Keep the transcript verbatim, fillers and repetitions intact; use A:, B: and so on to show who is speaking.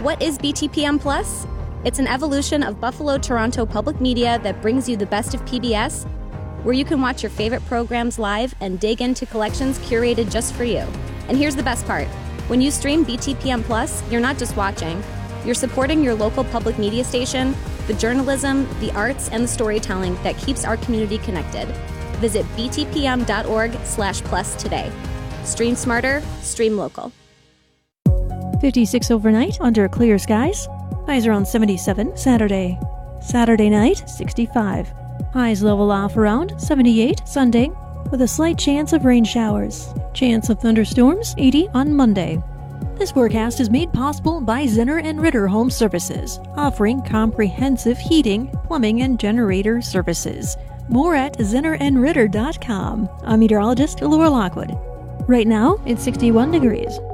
A: What is B T P M Plus? It's an evolution of Buffalo Toronto Public Media that brings you the best of P B S, where you can watch your favorite programs live and dig into collections curated just for you. And here's the best part. When you stream B T P M Plus, you're not just watching. You're supporting your local public media station, the journalism, the arts, and the storytelling that keeps our community connected. Visit btpm.org slash plus today. Stream smarter, stream local.
B: fifty-six overnight under clear skies. Highs around seventy-seven Saturday. Saturday night, sixty-five. Highs level off around seventy-eight Sunday, with a slight chance of rain showers. Chance of thunderstorms, eighty on Monday. This forecast is made possible by Zinner and Ritter Home Services, offering comprehensive heating, plumbing, and generator services. More at zinner and ritter dot com. I'm meteorologist Laura Lockwood. Right now, it's sixty-one degrees.